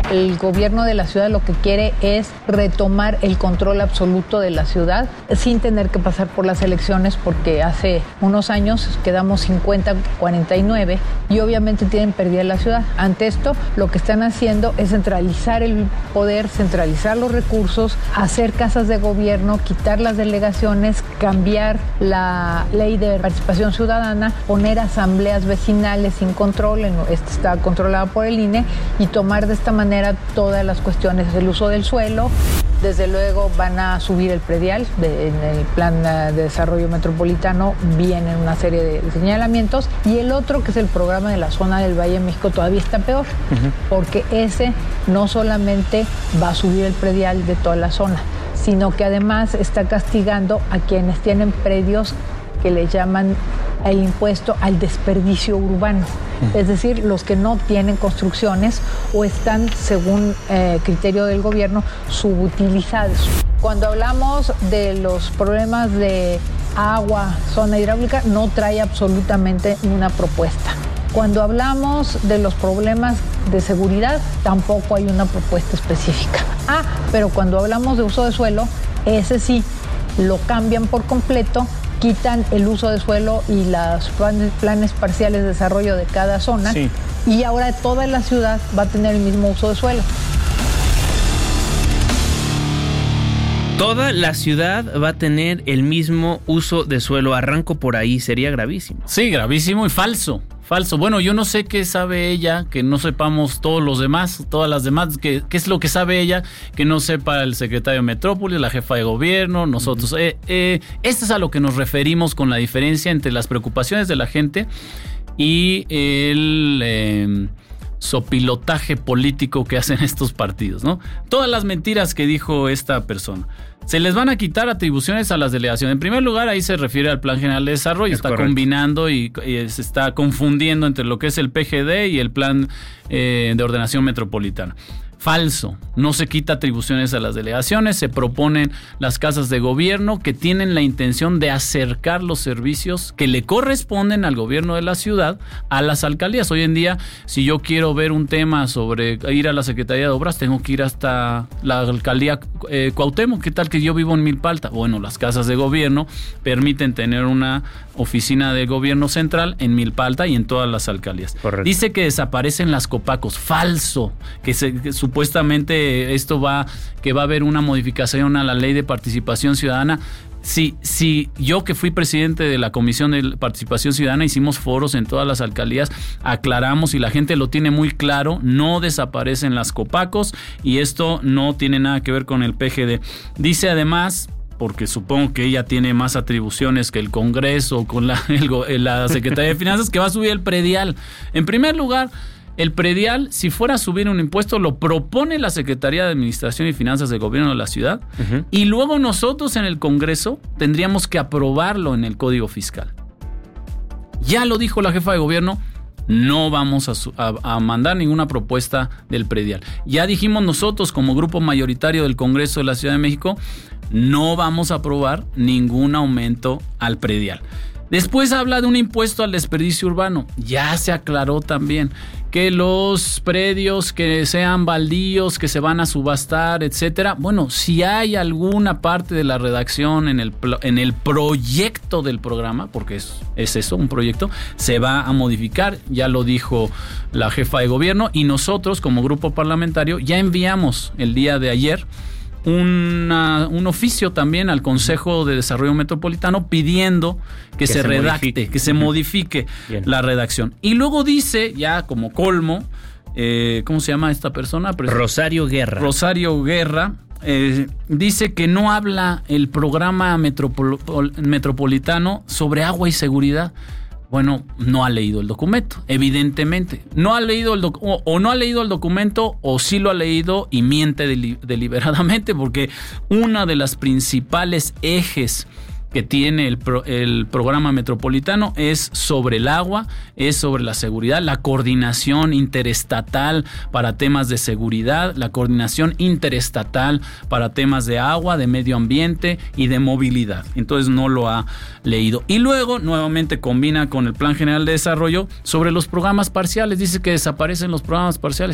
El gobierno de la ciudad lo que quiere es retomar el control absoluto de la ciudad sin tener que pasar por las elecciones, porque hace unos años quedamos 50-49 y obviamente tienen perdida la ciudad. Ante esto, lo que están haciendo es centralizar el poder, centralizar los recursos, hacer casas de gobierno, quitar las delegaciones, cambiar la ley de participación ciudadana, poner asambleas vecinales sin control, está controlada por el INE, y tomar de esta manera todas las cuestiones del uso del suelo. Desde luego van a subir el predial, en el plan de desarrollo metropolitano vienen una serie de señalamientos, y el otro, que es el programa de la zona del Valle de México, todavía está peor, porque ese no solamente va a subir el predial de toda la zona, sino que además está castigando a quienes tienen predios que le llaman el impuesto al desperdicio urbano. Es decir, los que no tienen construcciones o están, según criterio del gobierno, subutilizados. Cuando hablamos de los problemas de agua, zona hidráulica, no trae absolutamente una propuesta. Cuando hablamos de los problemas de seguridad, tampoco hay una propuesta específica. Pero cuando hablamos de uso de suelo, ese sí, lo cambian por completo, quitan el uso de suelo y los planes parciales de desarrollo de cada zona, sí. Y ahora toda la ciudad va a tener el mismo uso de suelo. Toda la ciudad va a tener el mismo uso de suelo. Arranco por ahí, sería gravísimo. Sí, gravísimo y falso. Bueno, yo no sé qué sabe ella, que no sepamos todas las demás, qué es lo que sabe ella, que no sepa el secretario de Metrópolis, la jefa de gobierno, nosotros. Esto es a lo que nos referimos con la diferencia entre las preocupaciones de la gente y el sopilotaje político que hacen estos partidos, ¿no? Todas las mentiras que dijo esta persona. Se les van a quitar atribuciones a las delegaciones. En primer lugar, ahí se refiere al Plan General de Desarrollo. Está correcto. Combinando y se está confundiendo entre lo que es el PGD y el Plan de Ordenación Metropolitana. Falso, no se quita atribuciones a las delegaciones, se proponen las casas de gobierno que tienen la intención de acercar los servicios que le corresponden al gobierno de la ciudad a las alcaldías. Hoy en día, si yo quiero ver un tema sobre ir a la Secretaría de Obras, tengo que ir hasta la alcaldía Cuauhtémoc. ¿Qué tal que yo vivo en Milpalta? Bueno, las casas de gobierno permiten tener una oficina de gobierno central en Milpalta y en todas las alcaldías. Correcto. Dice que desaparecen las Copacos. Falso, que supuestamente que va a haber una modificación a la ley de participación ciudadana. Sí, yo que fui presidente de la Comisión de Participación Ciudadana, hicimos foros en todas las alcaldías, aclaramos y la gente lo tiene muy claro, no desaparecen las Copacos y esto no tiene nada que ver con el PGD. Dice además, porque supongo que ella tiene más atribuciones que el Congreso con la Secretaría de Finanzas, que va a subir el predial. En primer lugar, el predial, si fuera a subir un impuesto, lo propone la Secretaría de Administración y Finanzas del Gobierno de la Ciudad, y luego nosotros en el Congreso tendríamos que aprobarlo en el Código Fiscal. Ya lo dijo la jefa de gobierno, no vamos a mandar ninguna propuesta del predial. Ya dijimos nosotros como grupo mayoritario del Congreso de la Ciudad de México, no vamos a aprobar ningún aumento al predial. Después habla de un impuesto al desperdicio urbano. Ya se aclaró también que los predios que sean baldíos, que se van a subastar, etcétera. Bueno, si hay alguna parte de la redacción en el proyecto del programa, porque es eso, un proyecto, se va a modificar. Ya lo dijo la jefa de gobierno y nosotros como grupo parlamentario ya enviamos el día de ayer un oficio también al Consejo de Desarrollo Metropolitano pidiendo que se redacte, que se modifique la redacción. Y luego dice, ya como colmo, ¿cómo se llama esta persona? Rosario Guerra. Dice que no habla el programa metropolitano sobre agua y seguridad. Bueno, no ha leído el documento, evidentemente. No ha leído el documento o sí lo ha leído y miente deliberadamente, porque una de las principales ejes que tiene el programa metropolitano es sobre el agua, es sobre la seguridad, la coordinación interestatal para temas de seguridad, la coordinación interestatal para temas de agua, de medio ambiente y de movilidad. Entonces no lo ha leído. Y luego nuevamente combina con el Plan General de Desarrollo sobre los programas parciales. Dice que desaparecen los programas parciales.